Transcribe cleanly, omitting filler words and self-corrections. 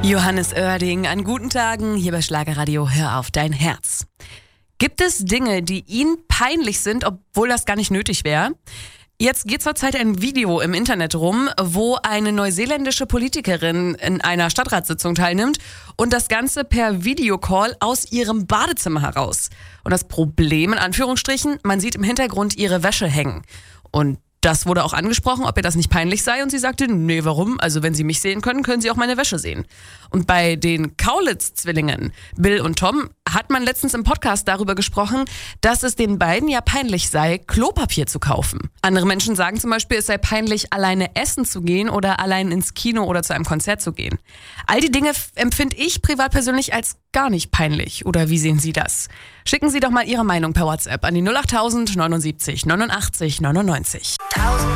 Johannes Oerding an guten Tagen hier bei Schlagerradio Hör auf dein Herz. Gibt es Dinge, die Ihnen peinlich sind, obwohl das gar nicht nötig wäre? Jetzt geht zurzeit ein Video im Internet rum, wo eine neuseeländische Politikerin in einer Stadtratssitzung teilnimmt und das Ganze per Videocall aus ihrem Badezimmer heraus. Und das Problem, in Anführungsstrichen, man sieht im Hintergrund ihre Wäsche hängen. Und das wurde auch angesprochen, ob ihr das nicht peinlich sei, und sie sagte, nee, warum? Also wenn Sie mich sehen können, können Sie auch meine Wäsche sehen. Und bei den Kaulitz-Zwillingen, Bill und Tom, hat man letztens im Podcast darüber gesprochen, dass es den beiden ja peinlich sei, Klopapier zu kaufen. Andere Menschen sagen zum Beispiel, es sei peinlich, alleine essen zu gehen oder allein ins Kino oder zu einem Konzert zu gehen. All die Dinge empfinde ich privat persönlich als gar nicht peinlich. Oder wie sehen Sie das? Schicken Sie doch mal Ihre Meinung per WhatsApp an die 08000 79 89 99.